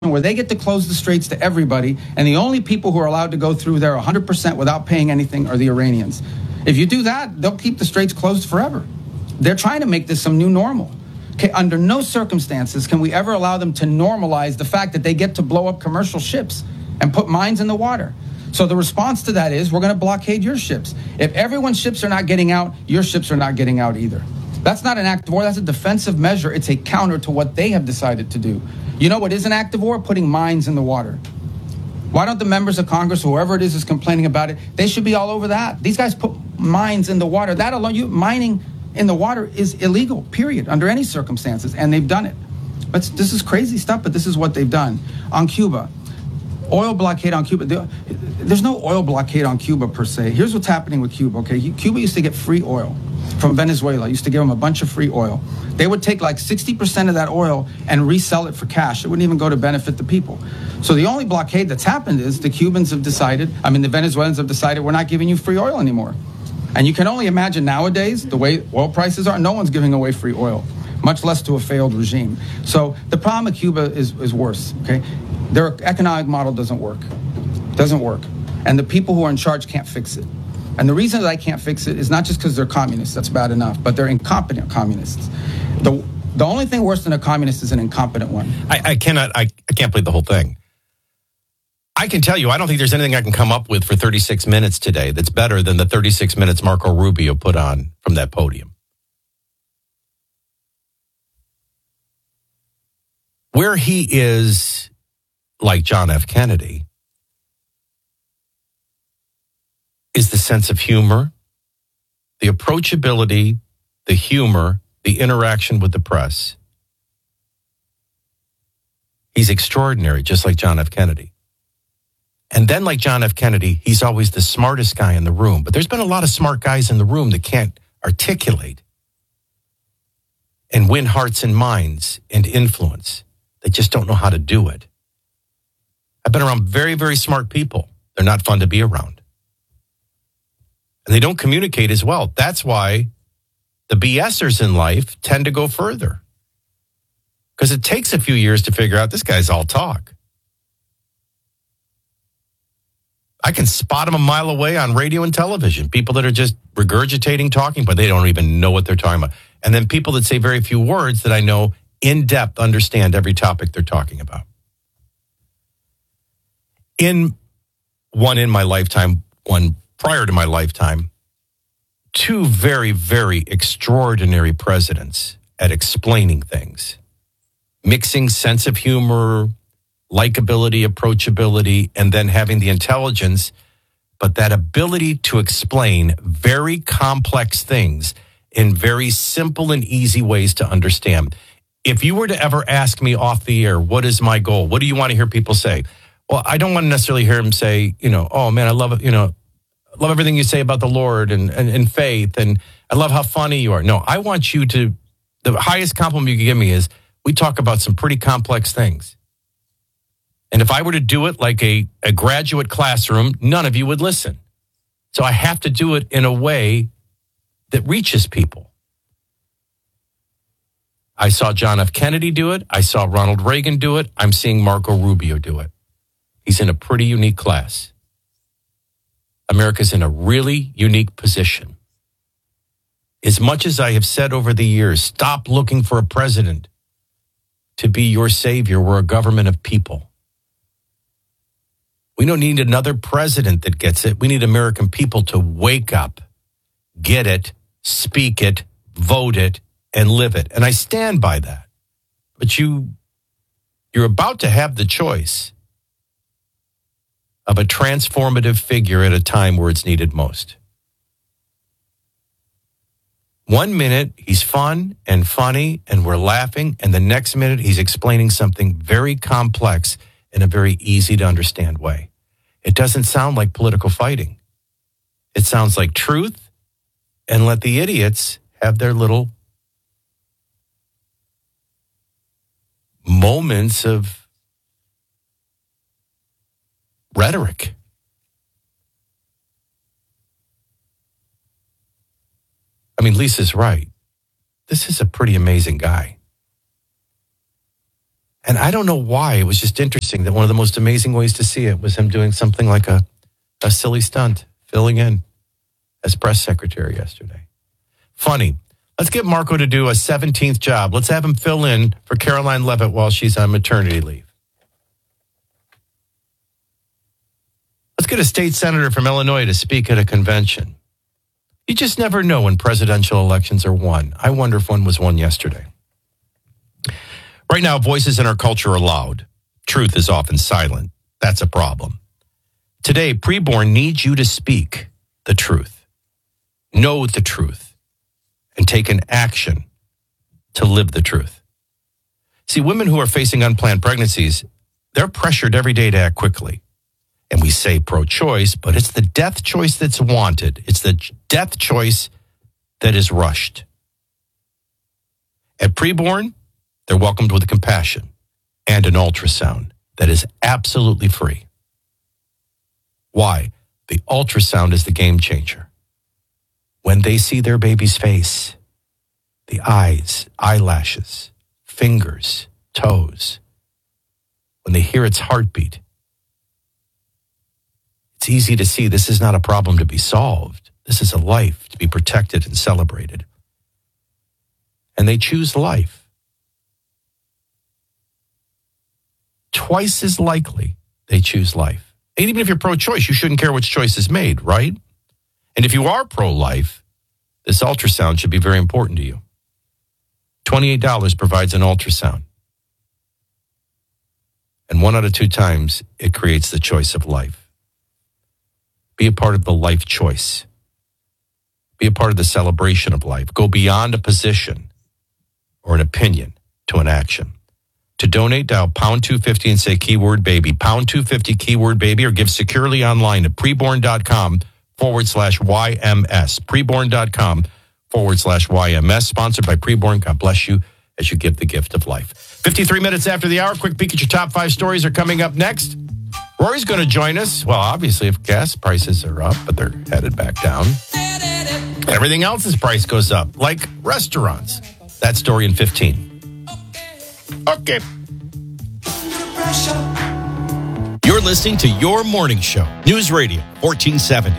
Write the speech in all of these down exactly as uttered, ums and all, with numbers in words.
where they get to close the straits to everybody, and the only people who are allowed to go through there one hundred percent without paying anything are the Iranians. If you do that, they'll keep the straits closed forever. They're trying to make this some new normal. Okay, under no circumstances can we ever allow them to normalize the fact that they get to blow up commercial ships and put mines in the water. So the response to that is we're going to blockade your ships. If everyone's ships are not getting out, your ships are not getting out either. That's not an act of war. That's a defensive measure. It's a counter to what they have decided to do. You know what is an act of war? Putting mines in the water. Why don't the members of Congress, whoever it is, is complaining about it? They should be all over that. These guys put mines in the water. That alone, you mining in the water is illegal, period, under any circumstances, and they've done it. But this is crazy stuff, but this is what they've done. On Cuba, oil blockade on Cuba. There's no oil blockade on Cuba per se. Here's what's happening with Cuba, okay? Cuba used to get free oil from Venezuela. Used to give them a bunch of free oil. They would take like sixty percent of that oil and resell it for cash. It wouldn't even go to benefit the people. So the only blockade that's happened is the Cubans have decided, I mean, the Venezuelans have decided we're not giving you free oil anymore. And you can only imagine nowadays, the way oil prices are, no one's giving away free oil, much less to a failed regime. So the problem with Cuba is, is worse, okay? Their economic model doesn't work. Doesn't work. And the people who are in charge can't fix it. And the reason that I can't fix it is not just because they're communists, that's bad enough, but they're incompetent communists. The the only thing worse than a communist is an incompetent one. I, I cannot, I, I can't believe the whole thing. I can tell you, I don't think there's anything I can come up with for thirty-six minutes today that's better than the thirty-six minutes Marco Rubio put on from that podium. Where he is like John F. Kennedy is the sense of humor, the approachability, the humor, the interaction with the press. He's extraordinary, just like John F. Kennedy. And then, like John F. Kennedy, he's always the smartest guy in the room. But there's been a lot of smart guys in the room that can't articulate and win hearts and minds and influence. They just don't know how to do it. I've been around very, very smart people. They're not fun to be around. And they don't communicate as well. That's why the BSers in life tend to go further. Because it takes a few years to figure out this guy's all talk. I can spot them a mile away on radio and television. People that are just regurgitating talking, but they don't even know what they're talking about. And then people that say very few words that I know in depth understand every topic they're talking about. In one in my lifetime, one prior to my lifetime, two very, very extraordinary presidents at explaining things, mixing sense of humor, likability, approachability, and then having the intelligence, but that ability to explain very complex things in very simple and easy ways to understand. If you were to ever ask me off the air, what is my goal? What do you want to hear people say? Well, I don't want to necessarily hear them say, you know, oh man, I love it, you know, I love everything you say about the Lord and, and, and faith, and I love how funny you are. No, I want you to, the highest compliment you can give me is, we talk about some pretty complex things. And if I were to do it like a, a graduate classroom, none of you would listen. So I have to do it in a way that reaches people. I saw John F. Kennedy do it. I saw Ronald Reagan do it. I'm seeing Marco Rubio do it. He's in a pretty unique class. America's in a really unique position. As much as I have said over the years, stop looking for a president to be your savior. We're a government of people. We don't need another president that gets it. We need American people to wake up, get it, speak it, vote it, and live it. And I stand by that. But you, you're about to have the choice of a transformative figure at a time where it's needed most. One minute, he's fun and funny, and we're laughing, and the next minute, he's explaining something very complex in a very easy-to-understand way. It doesn't sound like political fighting. It sounds like truth, and let the idiots have their little moments of rhetoric. I mean, Lisa's right. This is a pretty amazing guy. And I don't know why. It was just interesting that one of the most amazing ways to see it was him doing something like a, a silly stunt, filling in as press secretary yesterday. Funny. Let's get Marco to do a seventeenth job. Let's have him fill in for Caroline Leavitt while she's on maternity leave. Let's get a state senator from Illinois to speak at a convention. You just never know when presidential elections are won. I wonder if one was won yesterday. Right now, voices in our culture are loud. Truth is often silent. That's a problem. Today, preborn needs you to speak the truth, know the truth, and take an action to live the truth. See, women who are facing unplanned pregnancies, they're pressured every day to act quickly. And we say pro-choice, but it's the death choice that's wanted. It's the death choice that is rushed. At preborn, they're welcomed with compassion and an ultrasound that is absolutely free. Why? The ultrasound is the game changer. When they see their baby's face, the eyes, eyelashes, fingers, toes, when they hear its heartbeat, it's easy to see this is not a problem to be solved. This is a life to be protected and celebrated. And they choose life. Twice as likely they choose life. And even if you're pro-choice, you shouldn't care which choice is made, right? And if you are pro-life, this ultrasound should be very important to you. twenty-eight dollars provides an ultrasound. And one out of two times, it creates the choice of life. Be a part of the life choice. Be a part of the celebration of life. Go beyond a position or an opinion to an action. To donate, dial pound two fifty and say keyword baby. Pound two fifty keyword baby, or give securely online at preborn.com forward slash YMS. Preborn.com forward slash YMS. Sponsored by Preborn. God bless you as you give the gift of life. fifty-three minutes after the hour. Quick peek at your top five stories are coming up next. Rory's going to join us. Well, obviously, if gas prices are up, but they're headed back down. Everything else's price goes up, like restaurants. That story in fifteen. Okay. You're listening to Your Morning Show. News Radio, fourteen seventy.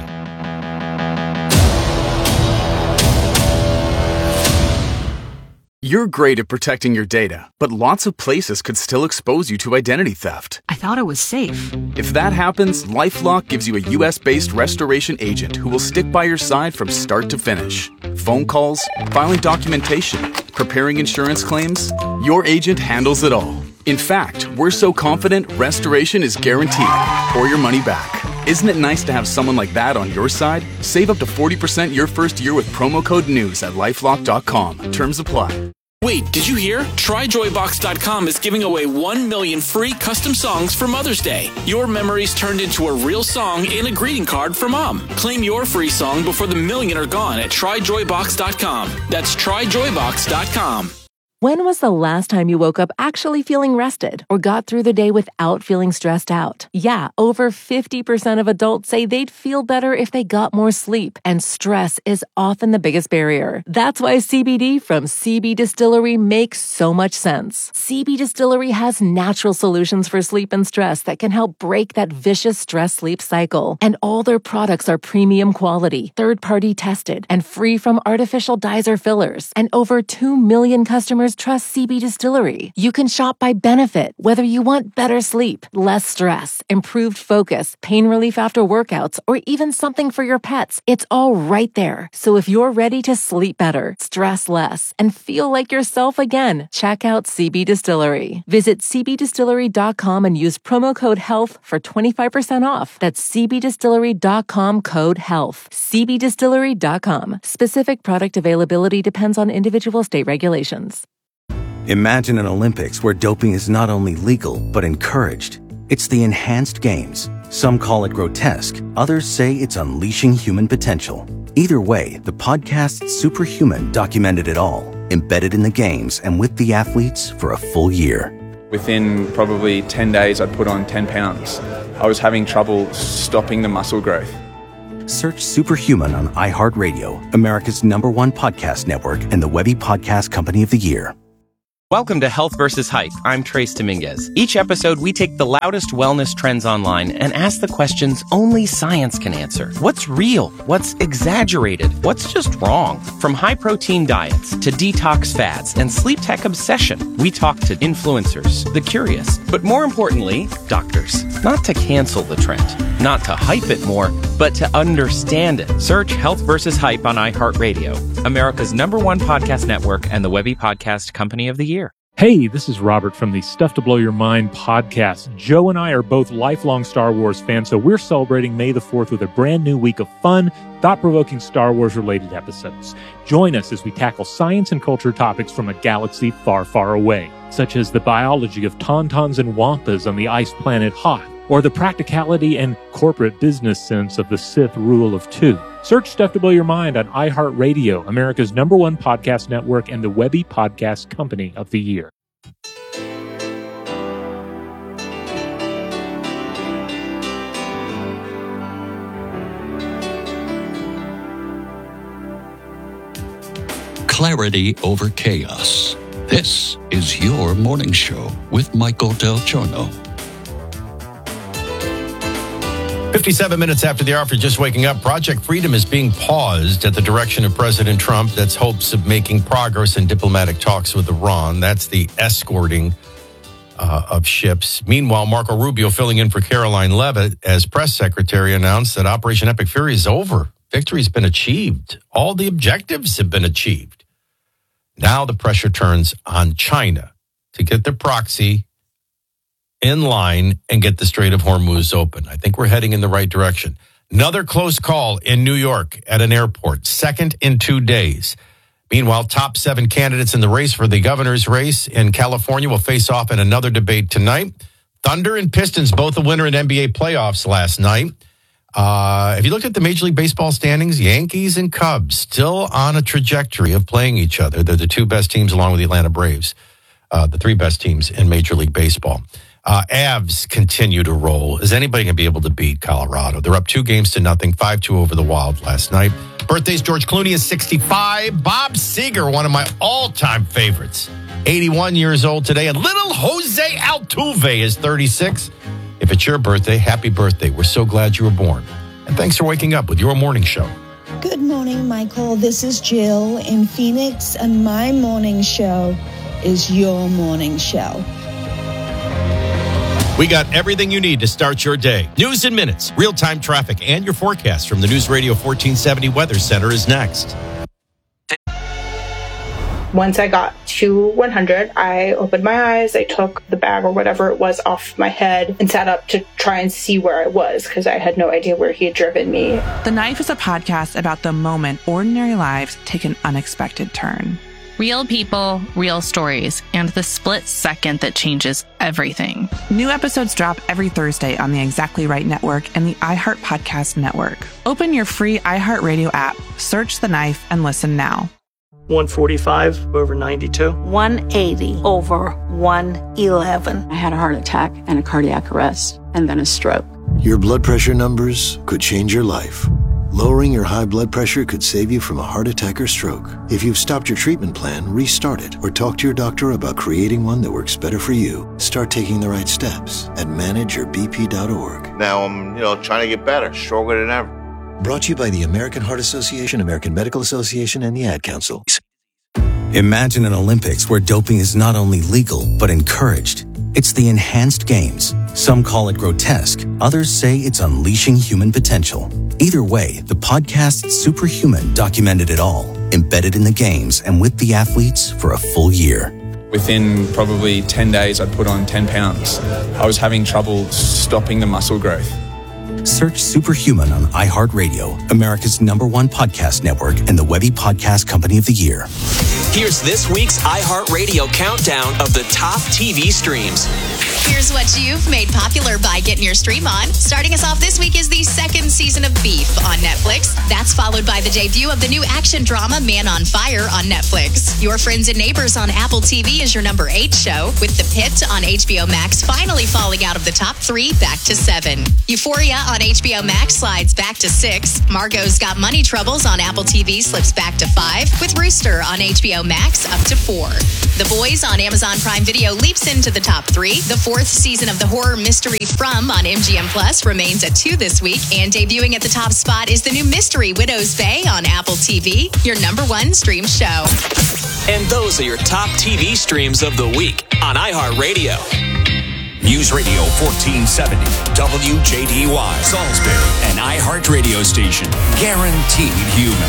You're great at protecting your data, but lots of places could still expose you to identity theft. I thought it was safe. If that happens, LifeLock gives you a U S-based restoration agent who will stick by your side from start to finish. Phone calls, filing documentation, preparing insurance claims, your agent handles it all. In fact, we're so confident restoration is guaranteed or your money back. Isn't it nice to have someone like that on your side? Save up to forty percent your first year with promo code NEWS at lifelock dot com. Terms apply. Wait, did you hear? Try joy box dot com is giving away one million free custom songs for Mother's Day. Your memories turned into a real song and a greeting card for Mom. Claim your free song before the million are gone at try joy box dot com. That's try joy box dot com. When was the last time you woke up actually feeling rested or got through the day without feeling stressed out? Yeah, over fifty percent of adults say they'd feel better if they got more sleep, and stress is often the biggest barrier. That's why C B D from C B Distillery makes so much sense. C B Distillery has natural solutions for sleep and stress that can help break that vicious stress-sleep cycle. And all their products are premium quality, third-party tested, and free from artificial dyes or fillers. And over two million customers trust C B Distillery. You can shop by benefit, whether you want better sleep, less stress, improved focus, pain relief after workouts, or even something for your pets. It's all right there. So if you're ready to sleep better, stress less, and feel like yourself again, check out C B Distillery. Visit c b distillery dot com and use promo code HEALTH for twenty-five percent off. That's c b distillery dot com code HEALTH. c b distillery dot com. Specific product availability depends on individual state regulations. Imagine an Olympics where doping is not only legal, but encouraged. It's the enhanced games. Some call it grotesque. Others say it's unleashing human potential. Either way, the podcast Superhuman documented it all, embedded in the games and with the athletes for a full year. Within probably ten days, I'd put on ten pounds. I was having trouble stopping the muscle growth. Search Superhuman on iHeartRadio, America's number one podcast network and the Webby Podcast Company of the Year. Welcome to Health versus Hype. I'm Trace Dominguez. Each episode, we take the loudest wellness trends online and ask the questions only science can answer. What's real? What's exaggerated? What's just wrong? From high-protein diets to detox fads and sleep tech obsession, we talk to influencers, the curious, but more importantly, doctors. Not to cancel the trend, not to hype it more, but to understand it. Search Health versus Hype on iHeartRadio, America's number one podcast network and the Webby Podcast Company of the Year. Hey, this is Robert from the Stuff to Blow Your Mind podcast. Joe and I are both lifelong Star Wars fans, so we're celebrating May the fourth with a brand new week of fun, thought-provoking Star Wars-related episodes. Join us as we tackle science and culture topics from a galaxy far, far away, such as the biology of tauntauns and wampas on the ice planet Hoth, or the practicality and corporate business sense of the Sith rule of two. Search Stuff to Blow Your Mind on iHeartRadio, America's number one podcast network and the Webby Podcast Company of the Year. Clarity over chaos. This is your morning show with Michael Del Giorno. fifty-seven minutes after the hour, if you're just waking up, Project Freedom is being paused at the direction of President Trump. That's hopes of making progress in diplomatic talks with Iran. That's the escorting uh, of ships. Meanwhile, Marco Rubio, filling in for Caroline Leavitt as press secretary, announced that Operation Epic Fury is over. Victory's been achieved. All the objectives have been achieved. Now the pressure turns on China to get their proxy in line and get the Strait of Hormuz open. I think we're heading in the right direction. Another close call in New York at an airport, second in two days. Meanwhile, top seven candidates in the race for the governor's race in California will face off in another debate tonight. Thunder and Pistons, both a winner in N B A playoffs last night. Uh, if you looked at the Major League Baseball standings, Yankees and Cubs still on a trajectory of playing each other. They're the two best teams along with the Atlanta Braves, uh, the three best teams in Major League Baseball. Uh, Avs continue to roll. Is anybody going to be able to beat Colorado? They're up two games to nothing, five two over the Wild last night. Birthdays, George Clooney is sixty-five. Bob Seger, one of my all-time favorites, eighty-one years old today. And little Jose Altuve is thirty-six. If it's your birthday, happy birthday. We're so glad you were born. And thanks for waking up with your morning show. Good morning, Michael. This is Jill in Phoenix, and my morning show is your morning show. We got everything you need to start your day. News in minutes, real-time traffic, and your forecast from the News Radio fourteen seventy Weather Center is next. Once I got to one hundred, I opened my eyes, I took the bag or whatever it was off my head and sat up to try and see where I was because I had no idea where he had driven me. The Knife is a podcast about the moment ordinary lives take an unexpected turn. Real people, real stories, and the split second that changes everything. New episodes drop every Thursday on the Exactly Right Network and the iHeart Podcast Network. Open your free iHeartRadio app, search The Knife, and listen now. one forty-five over ninety-two. one eighty over one eleven. I had a heart attack and a cardiac arrest, and then a stroke. Your blood pressure numbers could change your life. Lowering your high blood pressure could save you from a heart attack or stroke. If you've stopped your treatment plan, restart it or talk to your doctor about creating one that works better for you. Start taking the right steps at manage your b p dot org. Now I'm, you know, trying to get better, stronger than ever. Brought to you by the American Heart Association, American Medical Association, and the Ad Council. Imagine an Olympics where doping is not only legal, but encouraged. It's the enhanced games. Some call it grotesque. Others say it's unleashing human potential. Either way, the podcast Superhuman documented it all, embedded in the games and with the athletes for a full year. Within probably ten days, I'd put on ten pounds. I was having trouble stopping the muscle growth. Search Superhuman on iHeartRadio, America's number one podcast network and the Webby Podcast Company of the Year. Here's this week's iHeartRadio countdown of the top T V streams. Here's what you've made popular by getting your stream on. Starting us off this week is the second season of Beef on Netflix. That's followed by the debut of the new action drama Man on Fire on Netflix. Your Friends and Neighbors on Apple T V is your number eight show, with The Pit on H B O Max finally falling out of the top three back to seven. Euphoria on H B O Max slides back to six. Margot's Got Money Troubles on Apple T V slips back to five, with Rooster on H B O Video Max up to four. The Boys on Amazon Prime Video leaps into the top three. The fourth season of the horror mystery From on M G M Plus remains at two this week. And debuting at the top spot is the new mystery Widow's Bay on Apple T V, your number one stream show. And those are your top T V streams of the week on iHeartRadio. News Radio fourteen seventy, W J D Y, Salisbury, an iHeart radio station. Guaranteed human.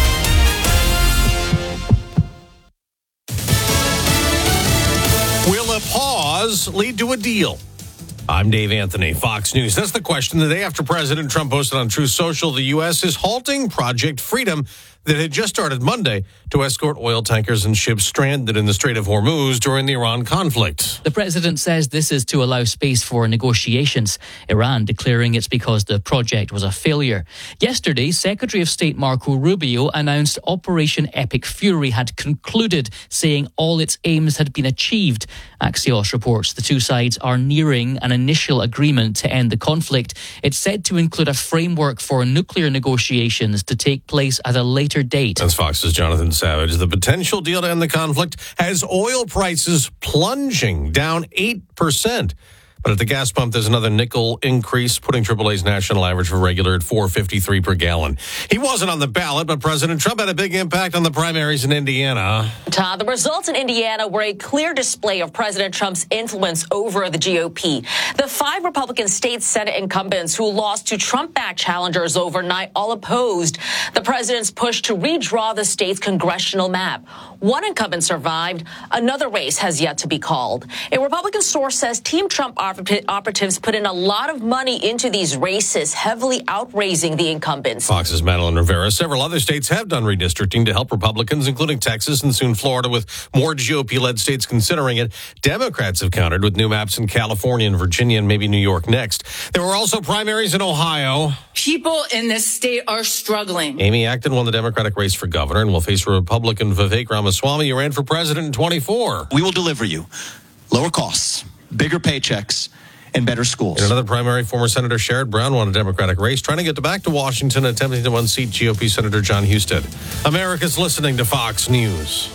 Will a pause lead to a deal? I'm Dave Anthony, Fox News. That's the question. The day after President Trump posted on Truth Social, the U S is halting Project Freedom that had just started Monday to escort oil tankers and ships stranded in the Strait of Hormuz during the Iran conflict. The president says this is to allow space for negotiations, Iran declaring it's because the project was a failure. Yesterday, Secretary of State Marco Rubio announced Operation Epic Fury had concluded, saying all its aims had been achieved. Axios reports the two sides are nearing an initial agreement to end the conflict. It's said to include a framework for nuclear negotiations to take place at a later date. That's Fox's Jonathan Savage. The potential deal to end the conflict has oil prices plunging down eight percent. But at the gas pump, there's another nickel increase, putting triple A's national average for regular at four fifty-three per gallon. He wasn't on the ballot, but President Trump had a big impact on the primaries in Indiana. Todd, the results in Indiana were a clear display of President Trump's influence over the G O P. The five Republican state Senate incumbents who lost to Trump-backed challengers overnight all opposed the president's push to redraw the state's congressional map. One incumbent survived. Another race has yet to be called. A Republican source says Team Trump operatives put in a lot of money into these races, heavily outraising the incumbents. Fox's Madeline Rivera. Several other states have done redistricting to help Republicans, including Texas and soon Florida, with more G O P-led states considering it. Democrats have countered with new maps in California and Virginia and maybe New York next. There were also primaries in Ohio. People in this state are struggling. Amy Acton won the Democratic race for governor and will face Republican Vivek Ramaswamy, who ran for president in twenty-four. We will deliver you lower costs, bigger paychecks, and better schools. In another primary, former Senator Sherrod Brown won a Democratic race, trying to get back to Washington, attempting to unseat G O P Senator John Husted. America's listening to Fox News.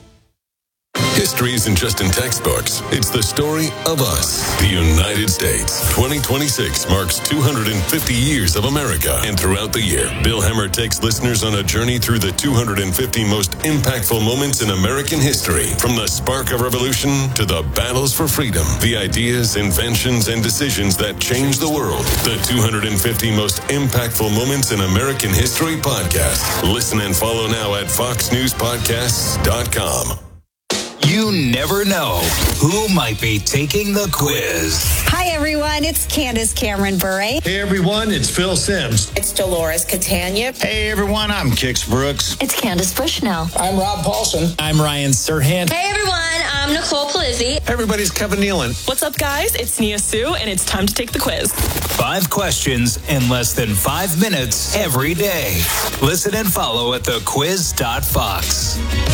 History isn't just in textbooks. It's the story of us, the United States. twenty twenty-six marks two hundred fifty years of America. And throughout the year, Bill Hemmer takes listeners on a journey through the two hundred fifty most impactful moments in American history. From the spark of revolution to the battles for freedom, the ideas, inventions, and decisions that changed the world. The two hundred fifty most impactful moments in American history podcast. Listen and follow now at fox news podcasts dot com. You never know who might be taking the quiz. Hi, everyone. It's Candace Cameron Bure. Hey, everyone. It's Phil Sims. It's Dolores Catania. Hey, everyone. I'm Kix Brooks. It's Candace Bushnell. I'm Rob Paulson. I'm Ryan Serhant. Hey, everyone. I'm Nicole Palizzi. Everybody's Kevin Nealon. What's up, guys? It's Nia Sue, and it's time to take the quiz. Five questions in less than five minutes every day. Listen and follow at the quiz dot fox.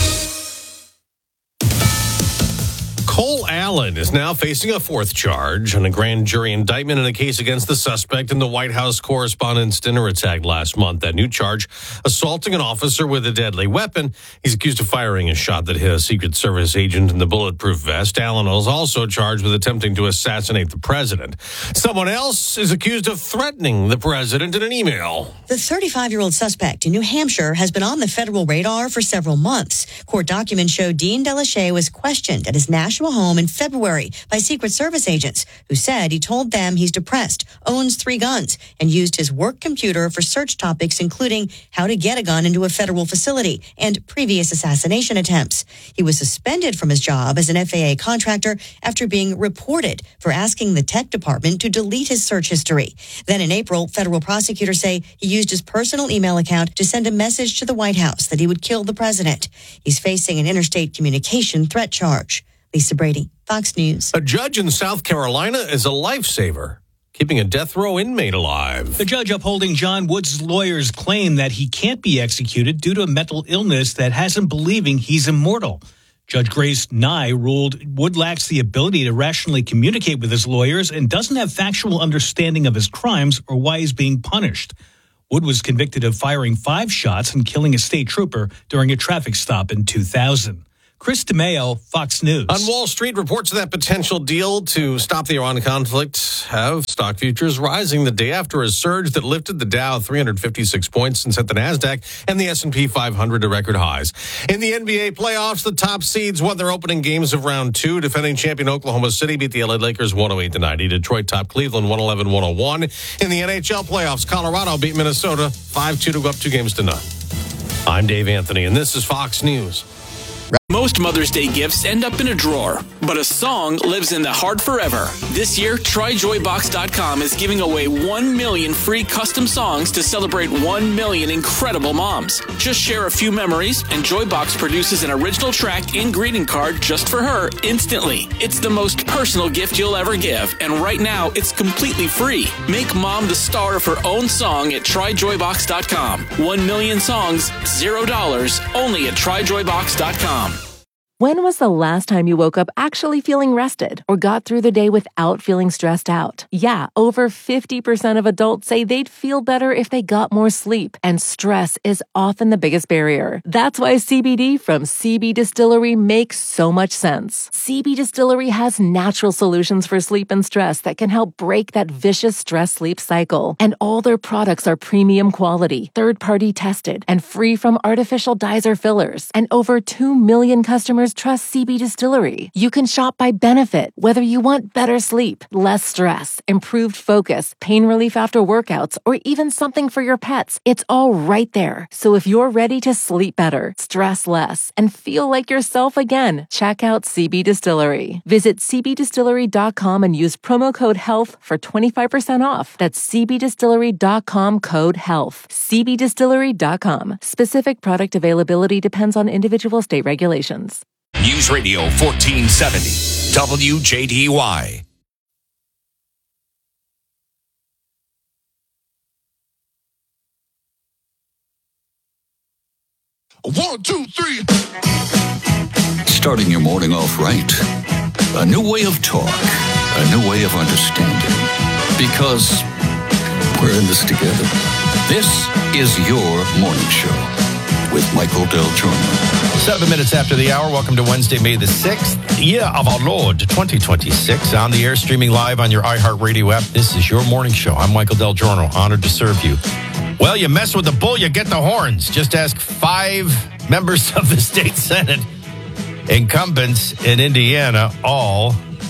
Cole Allen is now facing a fourth charge on a grand jury indictment in a case against the suspect in the White House Correspondents' Dinner attack last month. That new charge, assaulting an officer with a deadly weapon. He's accused of firing a shot that hit a Secret Service agent in the bulletproof vest. Allen is also charged with attempting to assassinate the president. Someone else is accused of threatening the president in an email. The thirty-five-year-old suspect in New Hampshire has been on the federal radar for several months. Court documents show Dean Delachey was questioned at his Nashua home in February by Secret Service agents who said he told them he's depressed, owns three guns, and used his work computer for search topics including how to get a gun into a federal facility and previous assassination attempts. He was suspended from his job as an F A A contractor after being reported for asking the tech department to delete his search history. Then in April, federal prosecutors say he used his personal email account to send a message to the White House that he would kill the president. He's facing an interstate communication threat charge. Lisa Brady, Fox News. A judge in South Carolina is a lifesaver, keeping a death row inmate alive. The judge upholding John Wood's lawyer's claim that he can't be executed due to a mental illness that has him believing he's immortal. Judge Grace Nye ruled Wood lacks the ability to rationally communicate with his lawyers and doesn't have factual understanding of his crimes or why he's being punished. Wood was convicted of firing five shots and killing a state trooper during a traffic stop in two thousand. Chris DeMeo, Fox News. On Wall Street, reports of that potential deal to stop the Iran conflict have stock futures rising the day after a surge that lifted the Dow three hundred fifty-six points and set the NASDAQ and the S and P five hundred to record highs. In the N B A playoffs, the top seeds won their opening games of round two. Defending champion Oklahoma City beat the L A Lakers one oh eight to ninety. Detroit topped Cleveland one eleven to one oh one. In the N H L playoffs, Colorado beat Minnesota five two to go up two games to none. I'm Dave Anthony, and this is Fox News. Most Mother's Day gifts end up in a drawer, but a song lives in the heart forever. This year, Try Joy Box dot com is giving away one million free custom songs to celebrate one million incredible moms. Just share a few memories, and Joybox produces an original track and greeting card just for her instantly. It's the most personal gift you'll ever give, and right now, it's completely free. Make mom the star of her own song at Try Joy Box dot com. One million songs, zero dollars, only at Try Joy Box dot com. When was the last time you woke up actually feeling rested or got through the day without feeling stressed out? Yeah, over fifty percent of adults say they'd feel better if they got more sleep, and stress is often the biggest barrier. That's why C B D from C B Distillery makes so much sense. C B Distillery has natural solutions for sleep and stress that can help break that vicious stress-sleep cycle. And all their products are premium quality, third-party tested, and free from artificial dyes or fillers. And over two million customers trust C B Distillery. You can shop by benefit, whether you want better sleep, less stress, improved focus, pain relief after workouts, or even something for your pets. It's all right there. So if you're ready to sleep better, stress less, and feel like yourself again, check out C B Distillery. Visit C B distillery dot com and use promo code HEALTH for twenty-five percent off. That's C B distillery dot com code HEALTH. C B distillery dot com. Specific product availability depends on individual state regulations. News Radio fourteen seventy, W J D Y. One, two, three. Starting your morning off right. A new way of talk. A new way of understanding. Because we're in this together. This is your morning show with Michael Del Giorno. Seven minutes after the hour. Welcome to Wednesday, May the sixth, year of our Lord, twenty twenty-six. On the air, streaming live on your iHeartRadio app. This is your morning show. I'm Michael Del Giorno, honored to serve you. Well, you mess with the bull, you get the horns. Just ask five members of the state Senate, incumbents in Indiana, all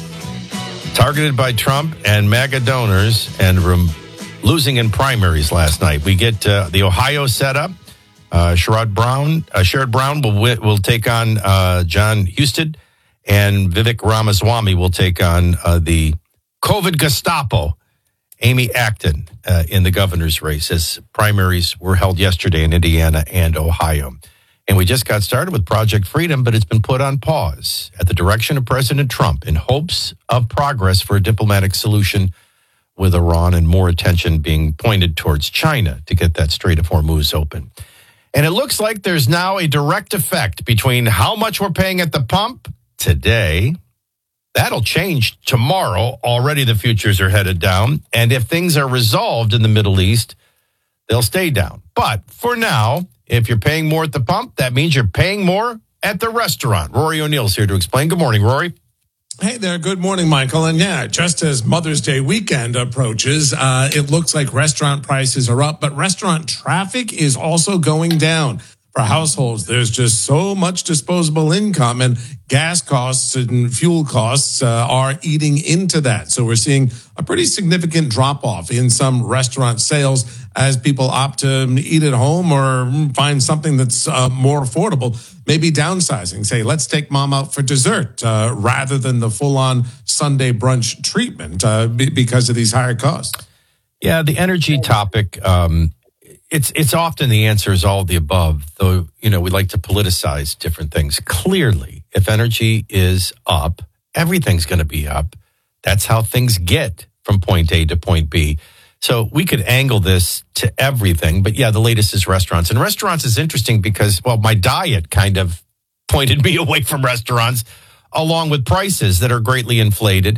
targeted by Trump and MAGA donors and rem- losing in primaries last night. We get uh, the Ohio setup. Uh, Sherrod Brown, uh, Sherrod Brown will will take on uh, John Husted, and Vivek Ramaswamy will take on uh, the COVID Gestapo, Amy Acton, uh, in the governor's race, as primaries were held yesterday in Indiana and Ohio. And we just got started with Project Freedom, but it's been put on pause at the direction of President Trump in hopes of progress for a diplomatic solution with Iran and more attention being pointed towards China to get that Strait of Hormuz open. And it looks like there's now a direct effect between how much we're paying at the pump today. That'll change tomorrow. Already the futures are headed down. And if things are resolved in the Middle East, they'll stay down. But for now, if you're paying more at the pump, that means you're paying more at the restaurant. Rory O'Neill's here to explain. Good morning, Rory. Hey there. Good morning, Michael. And yeah, just as Mother's Day weekend approaches, uh, it looks like restaurant prices are up, but restaurant traffic is also going down. For households, there's just so much disposable income, and gas costs and fuel costs uh, are eating into that. So we're seeing a pretty significant drop-off in some restaurant sales as people opt to eat at home or find something that's uh, more affordable, maybe downsizing. Say, let's take mom out for dessert uh, rather than the full-on Sunday brunch treatment uh, b- because of these higher costs. Yeah, the energy topic, um, it's it's often the answer is all of the above, though, you know, we like to politicize different things. Clearly, if energy is up, everything's going to be up. That's how things get from point A to point B. So we could angle this to everything. But yeah, the latest is restaurants. And restaurants is interesting because, well, my diet kind of pointed me away from restaurants, along with prices that are greatly inflated.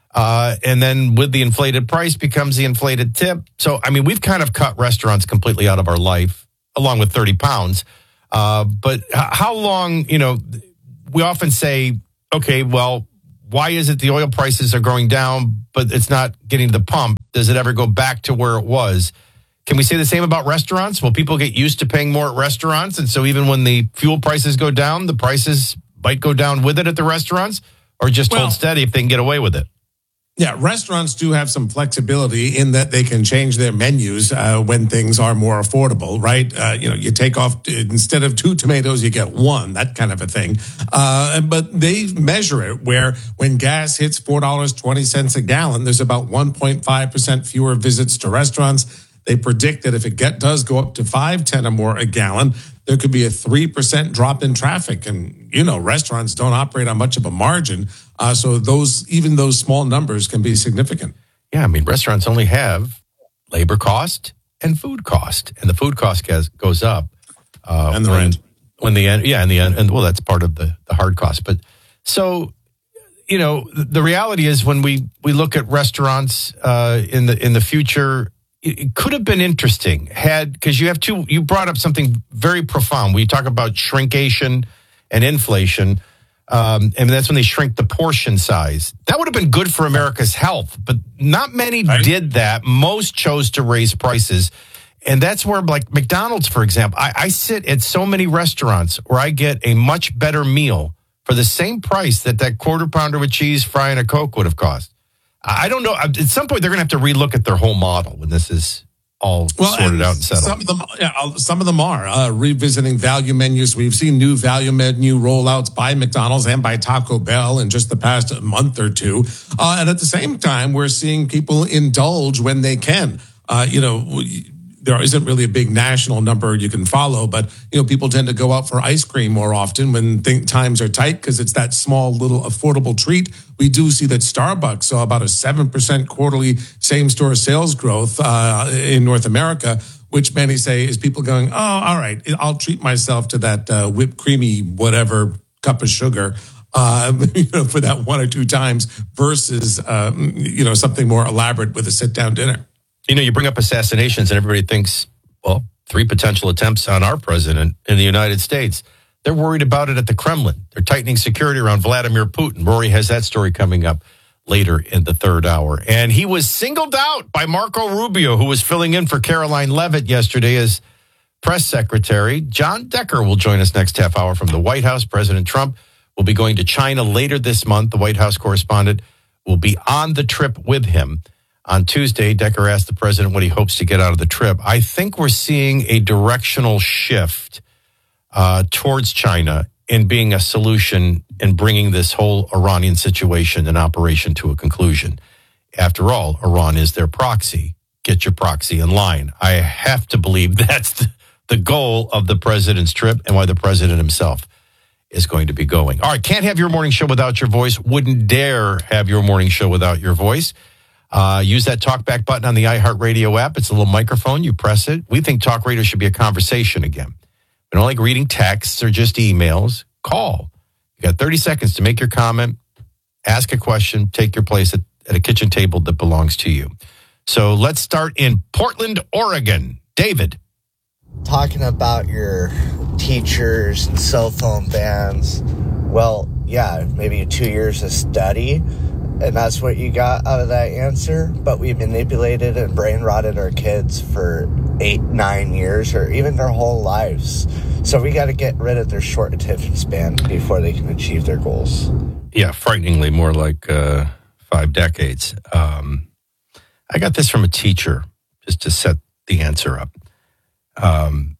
Uh, and then with the inflated price becomes the inflated tip. So, I mean, we've kind of cut restaurants completely out of our life, along with thirty pounds. Uh, but how long, you know, we often say, okay, well, why is it the oil prices are going down, but it's not getting to the pump? Does it ever go back to where it was? Can we say the same about restaurants? Will people get used to paying more at restaurants? And so even when the fuel prices go down, the prices might go down with it at the restaurants, or just Well, hold steady if they can get away with it? Yeah, restaurants do have some flexibility in that they can change their menus uh, when things are more affordable, right? Uh, you know, you take off, instead of two tomatoes, you get one, that kind of a thing. Uh, but they measure it where when gas hits four dollars and twenty cents a gallon, there's about one point five percent fewer visits to restaurants. They predict that if it get, does go up to five ten or more a gallon, there could be a three percent drop in traffic. And, you know, restaurants don't operate on much of a margin. Uh, so those, even those small numbers can be significant. Yeah, I mean, restaurants only have labor cost and food cost, and the food cost goes, goes up. Uh, and the when, rent. When the end, yeah, and the end, and well, that's part of the, the hard cost. But so, you know, the reality is when we, we look at restaurants uh, in the in the future, it could have been interesting had, because you have two, you brought up something very profound. We talk about shrinkation and inflation, um, and that's when they shrink the portion size. That would have been good for America's health, but not many right. did that. Most chose to raise prices. And that's where, like McDonald's, for example, I, I sit at so many restaurants where I get a much better meal for the same price that that quarter pounder with cheese, fry, and a Coke would have cost. I don't know. At some point, they're going to have to relook at their whole model when this is all well, sorted out and settled. Some of them, yeah, some of them are uh, revisiting value menus. We've seen new value menu rollouts by McDonald's and by Taco Bell in just the past month or two. Uh, and at the same time, we're seeing people indulge when they can. Uh, you know, we, there isn't really a big national number you can follow, but, you know, people tend to go out for ice cream more often when think times are tight because it's that small little affordable treat. We do see that Starbucks saw about a seven percent quarterly same-store sales growth uh, in North America, which many say is people going, oh, all right, I'll treat myself to that uh, whipped creamy whatever cup of sugar uh, you know, for that one or two times versus, uh, you know, something more elaborate with a sit-down dinner. You know, you bring up assassinations and everybody thinks, well, three potential attempts on our president in the United States. They're worried about it at the Kremlin. They're tightening security around Vladimir Putin. Rory has that story coming up later in the third hour. And he was singled out by Marco Rubio, who was filling in for Caroline Leavitt yesterday as press secretary. John Decker will join us next half hour from the White House. President Trump will be going to China later this month. The White House correspondent will be on the trip with him. On Tuesday, Decker asked the president what he hopes to get out of the trip. I think we're seeing a directional shift uh, towards China in being a solution in bringing this whole Iranian situation and operation to a conclusion. After all, Iran is their proxy. Get your proxy in line. I have to believe that's the goal of the president's trip and why the president himself is going to be going. All right, can't have your morning show without your voice. Wouldn't dare have your morning show without your voice. Uh, use that talkback button on the iHeartRadio app. It's a little microphone. You press it. We think talk radio should be a conversation again. We don't like reading texts or just emails. Call. You got thirty seconds to make your comment, ask a question, take your place at, at a kitchen table that belongs to you. So let's start in Portland, Oregon. David. Talking about your teachers and cell phone bans. Well, yeah, maybe two years of study. And that's what you got out of that answer. But we manipulated and brain rotted our kids for eight, nine years, or even their whole lives. So we got to get rid of their short attention span before they can achieve their goals. Yeah, frighteningly more like uh, five decades. Um, I got this from a teacher, just to set the answer up. Um,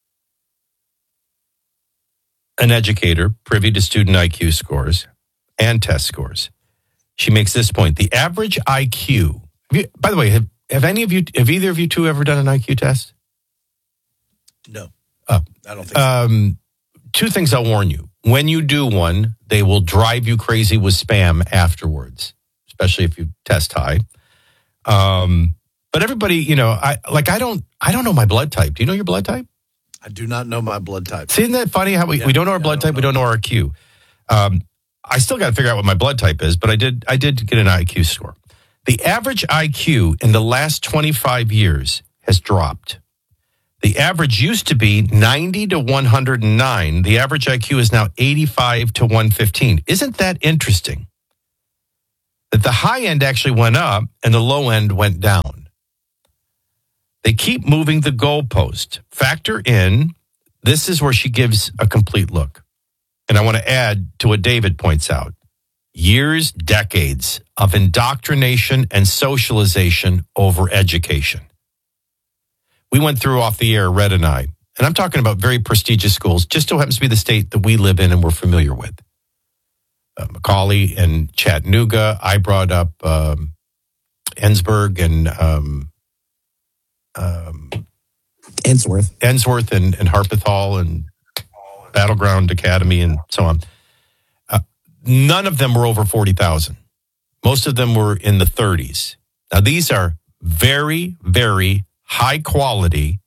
an educator privy to student I Q scores and test scores. She makes this point. The average I Q, have you, by the way, have, have any of you, have either of you two ever done an I Q test? No. Oh. I don't think um, so. Two things I'll warn you. When you do one, they will drive you crazy with spam afterwards, especially if you test high. Um, but everybody, you know, I like, I don't, I don't know my blood type. Do you know your blood type? I do not know my blood type. See, isn't that funny how we, yeah, we don't know our blood type, know. We don't know our I Q. Um, I still got to figure out what my blood type is, but I did I did get an I Q score. The average I Q in the last twenty-five years has dropped. The average used to be ninety to one hundred nine. The average I Q is now eighty-five to one fifteen. Isn't that interesting? That the high end actually went up and the low end went down. They keep moving the goalpost. Factor in, this is where she gives a complete look. And I want to add to what David points out. Years, decades of indoctrination and socialization over education. We went through off the air, Red and I, and I'm talking about very prestigious schools, just so happens to be the state that we live in and we're familiar with. Uh, Macaulay and Chattanooga. I brought up um, Ensburg and um, um, Ensworth. Ensworth and, and Harpeth Hall and Battleground Academy and so on. Uh, none of them were over forty thousand. Most of them were in the thirties. Now, these are very, very high quality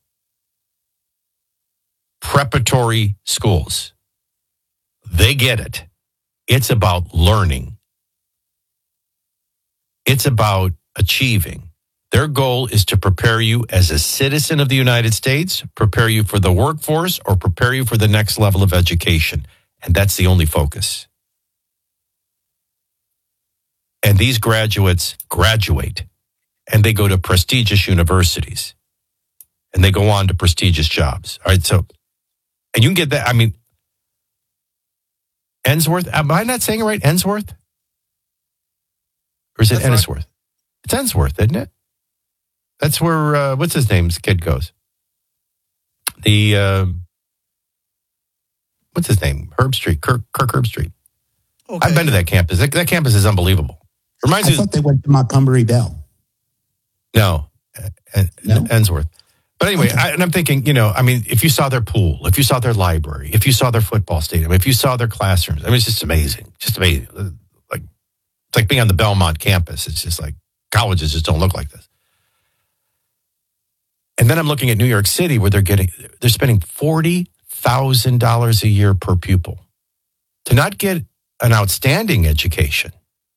preparatory schools. They get it. It's about learning. It's about achieving. Their goal is to prepare you as a citizen of the United States, prepare you for the workforce, or prepare you for the next level of education. And that's the only focus. And these graduates graduate, and they go to prestigious universities, and they go on to prestigious jobs. All right, so, and you can get that, I mean, Ensworth, am I not saying it right? Ensworth? Or is it Ennisworth? Right. It's Ensworth, isn't it? That's where, uh, what's his name's kid goes? The, uh, what's his name? Herb Street, Kirk, Kirk Herb Street. Okay. I've been to that campus. That, that campus is unbelievable. Reminds I me thought of, they went to Montgomery Bell. No, uh, no? Ensworth. But anyway, okay. I, and I'm thinking, you know, I mean, if you saw their pool, if you saw their library, if you saw their football stadium, if you saw their classrooms, I mean, it's just amazing. Just amazing. Like, it's like being on the Belmont campus. It's just like, colleges just don't look like this. And then I'm looking at New York City where they're getting, they're spending forty thousand dollars a year per pupil to not get an outstanding education,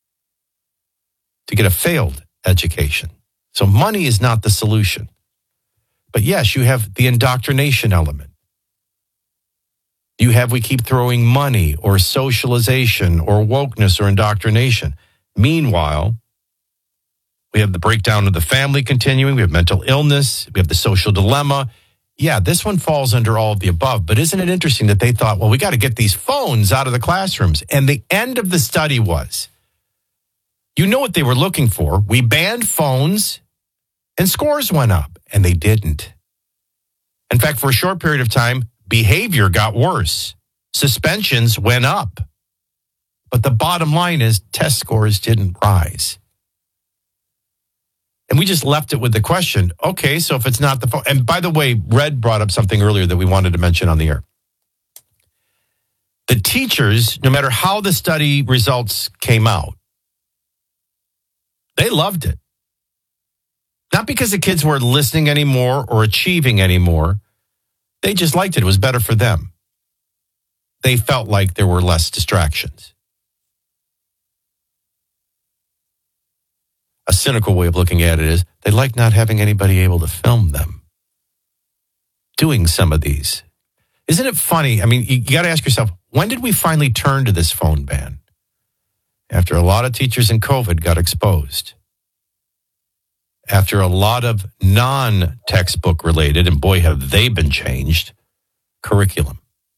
to get a failed education. So money is not the solution. But yes, you have the indoctrination element. You have, we keep throwing money or socialization or wokeness or indoctrination. Meanwhile, we have the breakdown of the family continuing. We have mental illness. We have the social dilemma. Yeah, this one falls under all of the above. But isn't it interesting that they thought, well, we got to get these phones out of the classrooms. And the end of the study was, you know what they were looking for. We banned phones and scores went up. And they didn't. In fact, for a short period of time, behavior got worse. Suspensions went up. But the bottom line is test scores didn't rise. And we just left it with the question, okay, so if it's not the phone. And by the way, Red brought up something earlier that we wanted to mention on the air. The teachers, no matter how the study results came out, they loved it. Not because the kids weren't listening anymore or achieving anymore. They just liked it. It was better for them. They felt like there were less distractions. A cynical way of looking at it is they like not having anybody able to film them doing some of these. Isn't it funny? I mean, you, you got to ask yourself, when did we finally turn to this phone ban? After a lot of teachers in COVID got exposed. After a lot of non-textbook related, and boy, have they been changed, curriculum.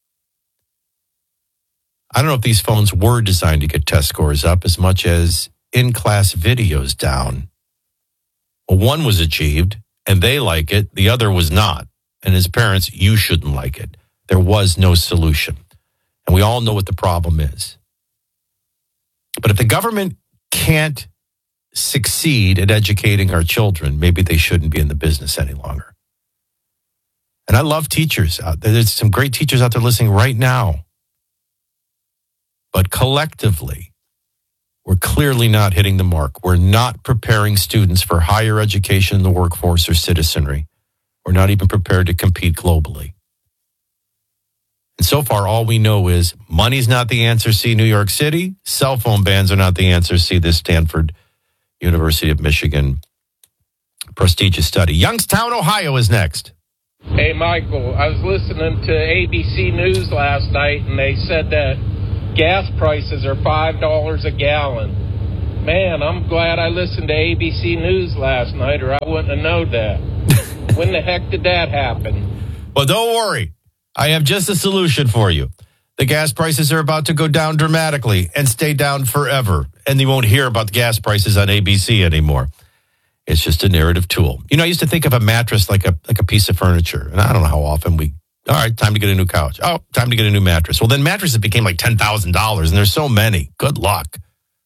I don't know if these phones were designed to get test scores up as much as in-class videos down. Well, one was achieved, and they like it. The other was not. And as parents, you shouldn't like it. There was no solution. And we all know what the problem is. But if the government can't succeed at educating our children, maybe they shouldn't be in the business any longer. And I love teachers out there. There's some great teachers out there listening right now. But collectively, we're clearly not hitting the mark. We're not preparing students for higher education in the workforce or citizenry. We're not even prepared to compete globally. And so far, all we know is money's not the answer, see New York City. Cell phone bans are not the answer, see this Stanford University of Michigan prestigious study. Youngstown, Ohio is next. Hey, Michael, I was listening to A B C News last night, and they said that gas prices are five dollars a gallon. Man, I'm glad I listened to A B C News last night, or I wouldn't have known that. When the heck did that happen? Well, don't worry. I have just a solution for you. The gas prices are about to go down dramatically and stay down forever. And you won't hear about the gas prices on A B C anymore. It's just a narrative tool. You know, I used to think of a mattress like a like a piece of furniture. And I don't know how often we, all right, time to get a new couch. Oh, time to get a new mattress. Well, then mattresses became like ten thousand dollars, and there's so many. Good luck.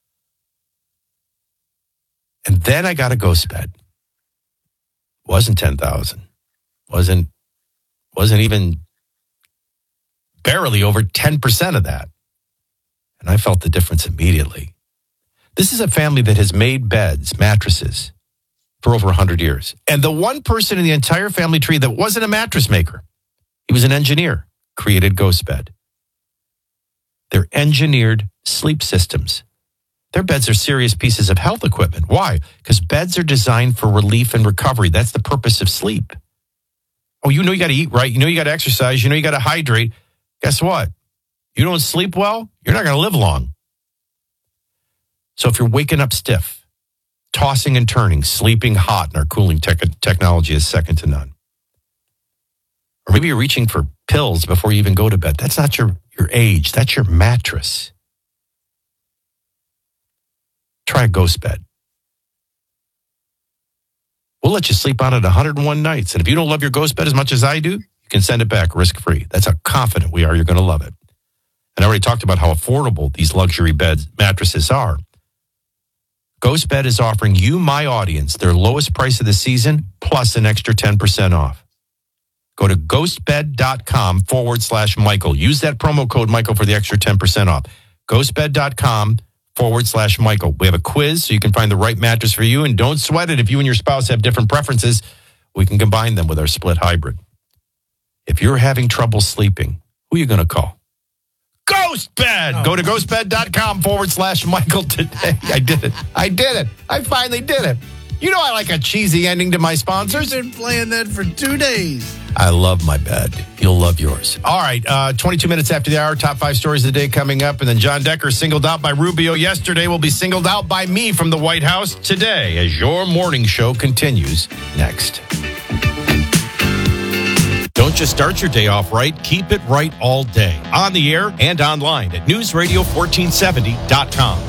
And then I got a ghost bed. Wasn't ten thousand dollars. Wasn't, wasn't even barely over ten percent of that. And I felt the difference immediately. This is a family that has made beds, mattresses, for over one hundred years. And the one person in the entire family tree that wasn't a mattress maker, he was an engineer, created Ghost Bed. They're engineered sleep systems. Their beds are serious pieces of health equipment. Why? Because beds are designed for relief and recovery. That's the purpose of sleep. Oh, you know you got to eat right. You know you got to exercise. You know you got to hydrate. Guess what? You don't sleep well, you're not going to live long. So if you're waking up stiff, tossing and turning, sleeping hot, and our cooling tech- technology is second to none. Or maybe you're reaching for pills before you even go to bed. That's not your, your age. That's your mattress. Try a Ghost Bed. We'll let you sleep on it one hundred one nights. And if you don't love your Ghost Bed as much as I do, you can send it back risk-free. That's how confident we are you're going to love it. And I already talked about how affordable these luxury beds, mattresses are. Ghost Bed is offering you, my audience, their lowest price of the season, plus an extra ten percent off. Go to ghostbed.com forward slash Michael. Use that promo code Michael for the extra ten percent off. ghostbed.com forward slash Michael. We have a quiz so you can find the right mattress for you. And don't sweat it if you and your spouse have different preferences. We can combine them with our split hybrid. If you're having trouble sleeping, who are you going to call? Ghost Bed! Oh. Go to ghostbed.com forward slash Michael today. I did it. I did it. I finally did it. You know I like a cheesy ending to my sponsors. You've been playing that for two days. I love my bed. You'll love yours. All right, uh, twenty-two minutes after the hour, top five stories of the day coming up. And then John Decker, singled out by Rubio yesterday, will be singled out by me from the White House today as your morning show continues next. Don't just start your day off right. Keep it right all day. On the air and online at news radio fourteen seventy dot com.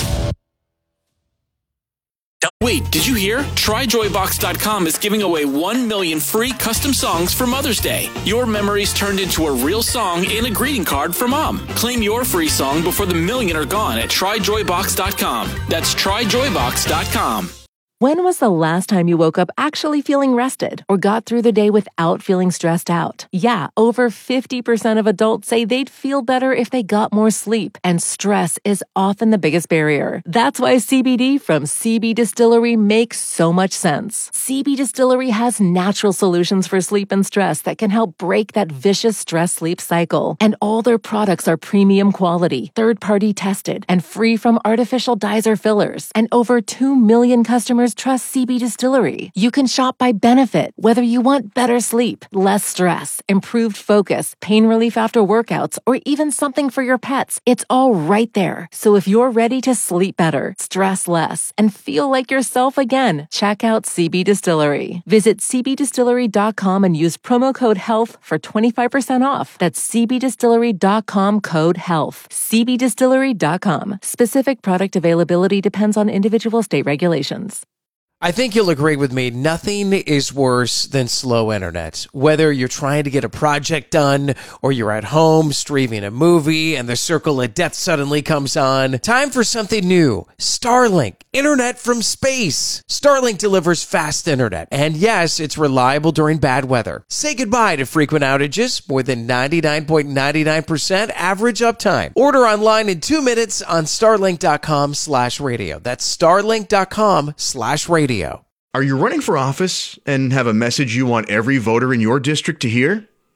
Wait, did you hear? try joy box dot com is giving away one million free custom songs for Mother's Day. Your memories turned into a real song and a greeting card for Mom. Claim your free song before the million are gone at try joy box dot com. That's try joy box dot com. When was the last time you woke up actually feeling rested or got through the day without feeling stressed out? Yeah, over fifty percent of adults say they'd feel better if they got more sleep, and stress is often the biggest barrier. That's why C B D from C B Distillery makes so much sense. C B Distillery has natural solutions for sleep and stress that can help break that vicious stress-sleep cycle. And all their products are premium quality, third-party tested, and free from artificial dyes or fillers. And over two million customers trust C B Distillery. You can shop by benefit, whether you want better sleep, less stress, improved focus, pain relief after workouts, or even something for your pets. It's all right there. So if you're ready to sleep better, stress less, and feel like yourself again, check out C B Distillery. Visit c b distillery dot com and use promo code HEALTH for twenty-five percent off. That's c b distillery dot com code HEALTH. c b distillery dot com. Specific product availability depends on individual state regulations. I think you'll agree with me, nothing is worse than slow internet. Whether you're trying to get a project done or you're at home streaming a movie and the circle of death suddenly comes on, time for something new. Starlink, internet from space. Starlink delivers fast internet, and yes, it's reliable during bad weather. Say goodbye to frequent outages, more than ninety-nine point nine nine percent average uptime. Order online in two minutes on starlink dot com slash radio. That's starlink dot com slash radio. Are you running for office and have a message you want every voter in your district to hear?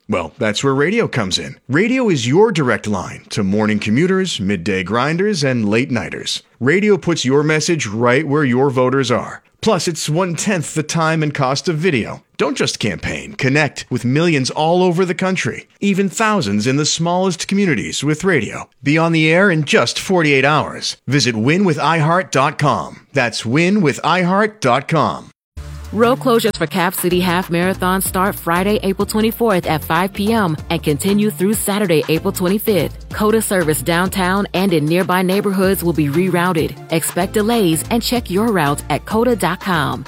Well, that's where radio comes in. Radio is your direct line to morning commuters, midday grinders, and late nighters. Radio puts your message right where your voters are. Plus, it's one-tenth the time and cost of video. Don't just campaign. Connect with millions all over the country, even thousands in the smallest communities with radio. Be on the air in just forty-eight hours. Visit win with i heart dot com. That's win with i heart dot com. Road closures for Cap City Half Marathon start Friday, April twenty-fourth at five p.m. and continue through Saturday, April twenty-fifth. COTA service downtown and in nearby neighborhoods will be rerouted. Expect delays and check your route at cota dot com.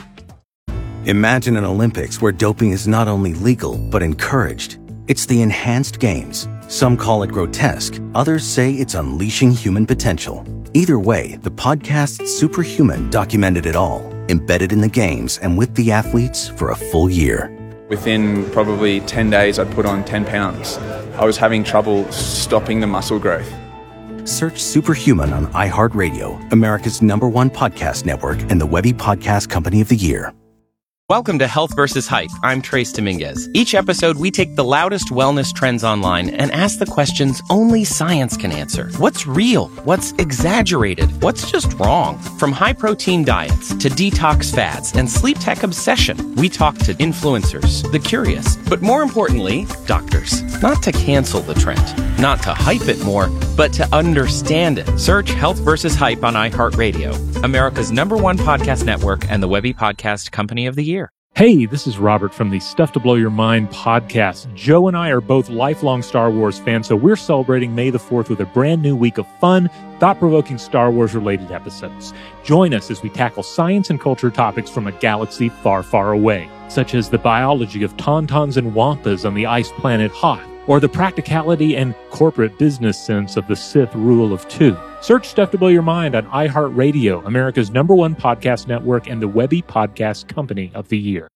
Imagine an Olympics where doping is not only legal, but encouraged. It's the enhanced games. Some call it grotesque. Others say it's unleashing human potential. Either way, the podcast Superhuman documented it all, embedded in the games and with the athletes for a full year. Within probably ten days, I'd put on ten pounds. I was having trouble stopping the muscle growth. Search Superhuman on iHeartRadio, America's number one podcast network and the Webby Podcast Company of the Year. Welcome to Health versus Hype. I'm Trace Dominguez. Each episode, we take the loudest wellness trends online and ask the questions only science can answer. What's real? What's exaggerated? What's just wrong? From high-protein diets to detox fads and sleep tech obsession, we talk to influencers, the curious, but more importantly, doctors. Not to cancel the trend, not to hype it more, but to understand it. Search Health versus Hype on iHeartRadio, America's number one podcast network and the Webby Podcast Company of the Year. Hey, this is Robert from the Stuff to Blow Your Mind podcast. Joe and I are both lifelong Star Wars fans, so we're celebrating May the fourth with a brand new week of fun, thought-provoking Star Wars-related episodes. Join us as we tackle science and culture topics from a galaxy far, far away, such as the biology of tauntauns and wampas on the ice planet Hoth, or the practicality and corporate business sense of the Sith rule of two. Search Stuff to Blow Your Mind on iHeartRadio, America's number one podcast network and the Webby Podcast Company of the Year.